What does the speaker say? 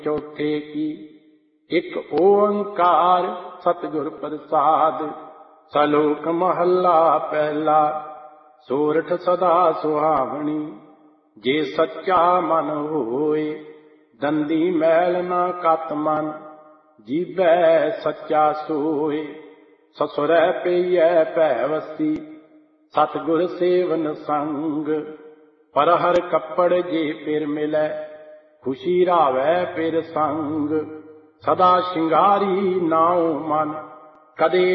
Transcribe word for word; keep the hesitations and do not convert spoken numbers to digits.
चौथे की। एक ओंकार सतगुर प्रसाद। सलोक महला पहला। सोरठ सदा सुहावनी। जे सच्चा मन होए दंदी मैल ना कत मन। जीवै सच्चा सोए ससुरै पईयै भैवसी। सतगुर सेवन संग पर हर कपड़ जे फिर मिलै। खुशी रावै फिर संग सदा शिंगारी नाओ मन। कदे